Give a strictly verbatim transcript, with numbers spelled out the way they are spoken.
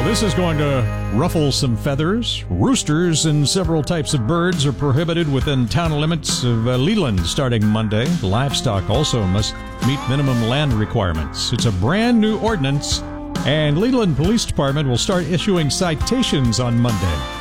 Well, this is going to ruffle some feathers. Roosters and several types of birds are prohibited within town limits of uh, Leland starting Monday. Livestock also must meet minimum land requirements. It's a brand new ordinance, and Leland Police Department will start issuing citations on Monday.